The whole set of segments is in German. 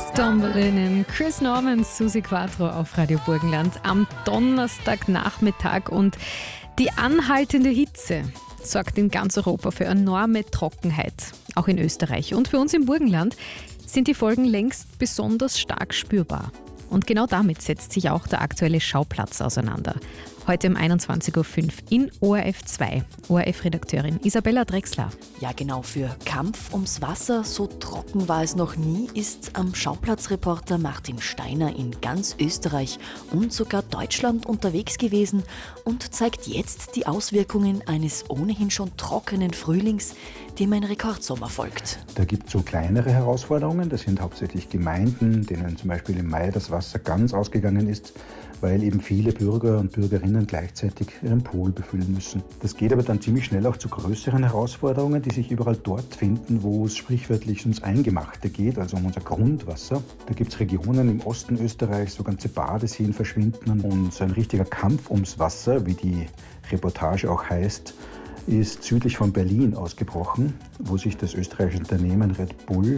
Stumble In, Chris Norman, Susi Quattro auf Radio Burgenland am Donnerstagnachmittag. Und die anhaltende Hitze sorgt in ganz Europa für enorme Trockenheit, auch in Österreich. Und für uns im Burgenland sind die Folgen längst besonders stark spürbar. Und genau damit setzt sich auch der aktuelle Schauplatz auseinander. Heute um 21.05 Uhr in ORF 2. ORF-Redakteurin Isabella Drechsler. Ja, genau, für Kampf ums Wasser, so trocken war es noch nie, ist am Schauplatzreporter Martin Steiner in ganz Österreich und sogar Deutschland unterwegs gewesen und zeigt jetzt die Auswirkungen eines ohnehin schon trockenen Frühlings, dem ein Rekordsommer folgt. Da gibt es so kleinere Herausforderungen. Das sind hauptsächlich Gemeinden, denen zum Beispiel im Mai das Wasser ganz ausgegangen ist, weil eben viele Bürger und Bürgerinnen gleichzeitig ihren Pool befüllen müssen. Das geht aber dann ziemlich schnell auch zu größeren Herausforderungen, die sich überall dort finden, wo es sprichwörtlich ums Eingemachte geht, also um unser Grundwasser. Da gibt es Regionen im Osten Österreichs, wo ganze Badeseen verschwinden, und so ein richtiger Kampf ums Wasser, wie die Reportage auch heißt, ist südlich von Berlin ausgebrochen, wo sich das österreichische Unternehmen Red Bull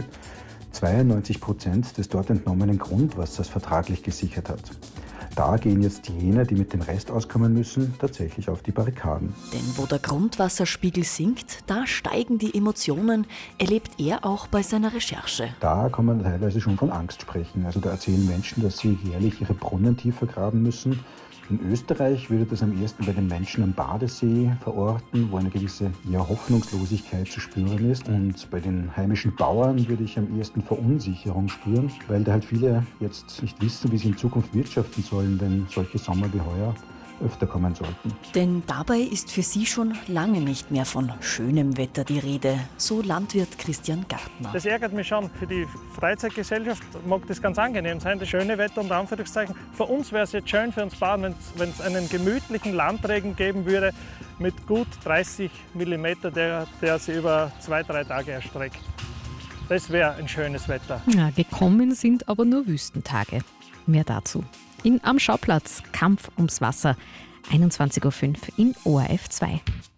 92% des dort entnommenen Grundwassers vertraglich gesichert hat. Da gehen jetzt jene, die mit dem Rest auskommen müssen, tatsächlich auf die Barrikaden. Denn wo der Grundwasserspiegel sinkt, da steigen die Emotionen, erlebt er auch bei seiner Recherche. Da kann man teilweise schon von Angst sprechen. Also da erzählen Menschen, dass sie jährlich ihre Brunnen tiefer graben müssen. In Österreich würde das am ersten bei den Menschen am Badesee verorten, wo eine gewisse Hoffnungslosigkeit zu spüren ist. Und bei den heimischen Bauern würde ich am ersten Verunsicherung spüren, weil da halt viele jetzt nicht wissen, wie sie in Zukunft wirtschaften sollen, wenn solche Sommer wie heuer öfter kommen sollten. Denn dabei ist für sie schon lange nicht mehr von schönem Wetter die Rede, so Landwirt Christian Gartner. Das ärgert mich schon. Für die Freizeitgesellschaft mag das ganz angenehm sein, das schöne Wetter unter Anführungszeichen. Für uns wäre es jetzt schön, für uns Bauern, wenn es einen gemütlichen Landregen geben würde mit gut 30 mm, der sich über 2-3 Tage erstreckt. Das wäre ein schönes Wetter. Ja, gekommen sind aber nur Wüstentage. Mehr dazu Am Schauplatz Kampf ums Wasser, 21.05 Uhr in ORF 2.